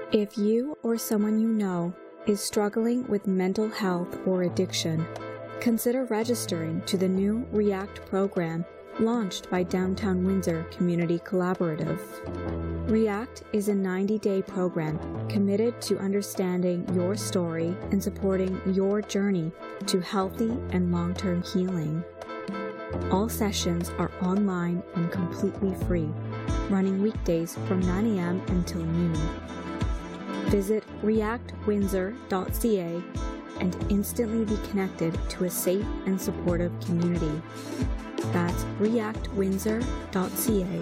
If you or someone you know is struggling with mental health or addiction, consider registering to the new REACT program launched by Downtown Windsor Community Collaborative. REACT is a 90-day program committed to understanding your story and supporting your journey to healthy and long-term healing. All sessions are online and completely free, running weekdays from 9 a.m. until noon. Visit reactwindsor.ca and instantly be connected to a safe and supportive community. That's reactwindsor.ca.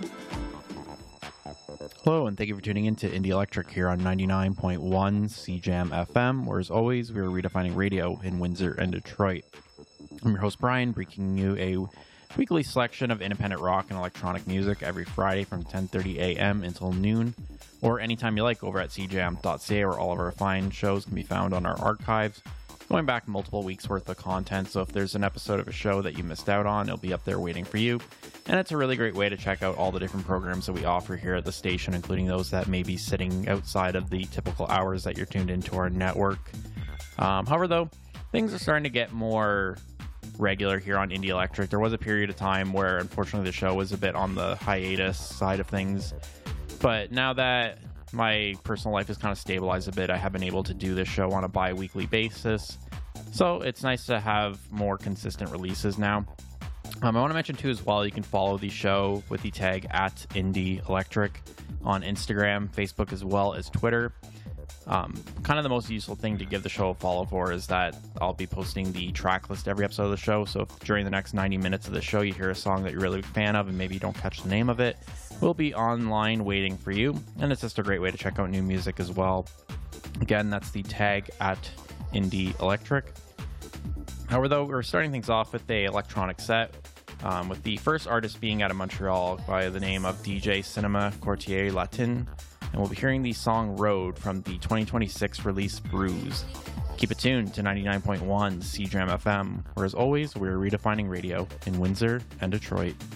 Hello, and thank you for tuning in to Indie Electric here on 99.1 CJAM FM, where as always, we are redefining radio in Windsor and Detroit. I'm your host, Brian, bringing you a weekly selection of independent rock and electronic music every Friday from 10:30 a.m. until noon, or anytime you like over at cjam.ca, where all of our fine shows can be found on our archives, going back multiple weeks worth of content. So if there's an episode of a show that you missed out on, it'll be up there waiting for you. And it's a really great way to check out all the different programs that we offer here at the station, including those that may be sitting outside of the typical hours that you're tuned into our network. However, though, things are starting to get more regular here on Indie Electric. There was a period of time where, unfortunately, the show was a bit on the hiatus side of things. But now that my personal life has kind of stabilized a bit, I have been able to do this show on a bi-weekly basis. So it's nice to have more consistent releases now. I want to mention too as well, you can follow the show with the tag at Indie Electric on Instagram, Facebook, as well as Twitter. Kind of the most useful thing to give the show a follow for is that I'll be posting the track list every episode of the show. So if during the next 90 minutes of the show you hear a song that you're really a fan of and maybe you don't catch the name of it, we'll be online waiting for you. And it's just a great way to check out new music as well. Again, that's the tag at Indie Electric. However, though, we're starting things off with a electronic set, with the first artist being out of Montreal by the name of DJ Cinema Quartier Latin. And we'll be hearing the song Road from the 2026 release Bruise. Keep it tuned to 99.1 CJAM FM, where as always, we're redefining radio in Windsor and Detroit.